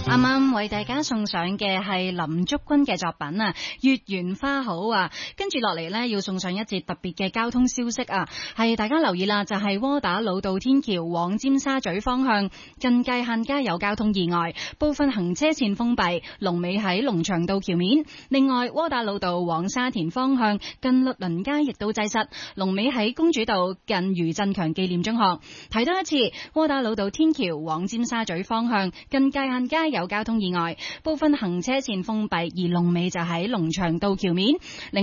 啱啱為大家送上嘅係林竹君嘅作品啊，月圓花好啊。跟住落嚟呢，要送上一節特別嘅交通消息啊，係大家留意啦，就係窩打老道天橋往尖沙咀方向近界限街有交通意外，部分行車線封閉，龍尾喺龍翔道橋面。另外，窩打老道往沙田方向近律倫街亦都擠塞，龍尾喺公主道近余振強紀念中學。提多一次，窩打老道天橋往尖沙咀方向近界限街有交通意外，部分行車線封閉，而龍尾就喺龍翔道橋面。